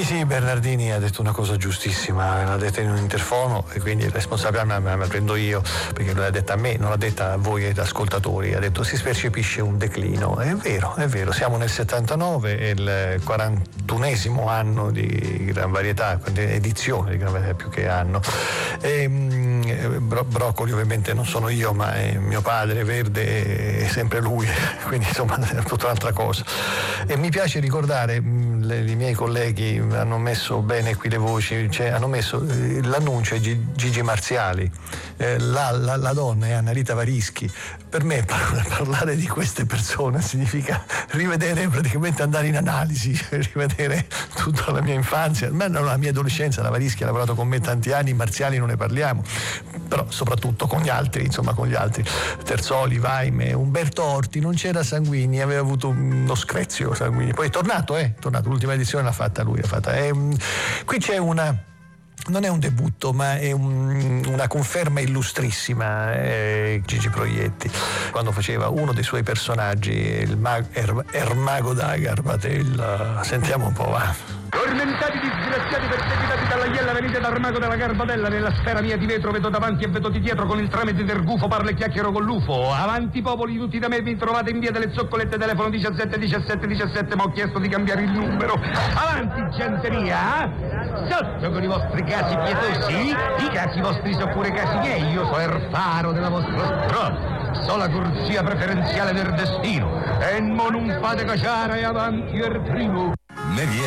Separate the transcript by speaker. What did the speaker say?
Speaker 1: Sì, Bernardini ha detto una cosa giustissima, l'ha detta in un interfono e quindi il responsabile me la prendo io, perché l'ha detta a me, non l'ha detta a voi ascoltatori, ha detto si percepisce un declino. È vero, siamo nel 79, è il 41esimo anno di Gran Varietà, edizione di Gran Varietà più che anno. Broccoli ovviamente non sono io, ma è mio padre, Verde è sempre lui, quindi insomma è tutta un'altra cosa. E mi piace ricordare, i miei colleghi hanno messo bene qui le voci, cioè hanno messo l'annuncio è Gigi Marziali, la donna è Annalita Varischi. Per me parlare di queste persone significa rivedere, praticamente andare in analisi, rivedere tutta la mia infanzia, almeno la mia adolescenza. La Varischi ha lavorato con me tanti anni, i Marziali non ne parliamo, però soprattutto con gli altri, Terzoli, Vaime, Umberto Orti, non c'era Sanguini, aveva avuto uno screzio Sanguini, poi è tornato, l'ultima edizione l'ha fatta lui, qui c'è non è un debutto, ma è una conferma illustrissima, Gigi Proietti, quando faceva uno dei suoi personaggi, Ermago da Garbatella. Sentiamo un po', va.
Speaker 2: Tormentati, disgraziati, perseguitati dalla iella, venite da Armago della Garbatella. Nella sfera mia di vetro vedo davanti e vedo di dietro, con il tramite del gufo parlo e chiacchiero con l'UFO. Avanti popoli, tutti da me, vi trovate in via delle Zoccolette, telefono 171717, ma ho chiesto di cambiare il numero. Avanti, genteria, sotto con i vostri casi pietosi. I casi vostri sono pure casi miei, io so il faro della vostra strada, so la corsia preferenziale del destino. E non fate caciara e avanti il primo.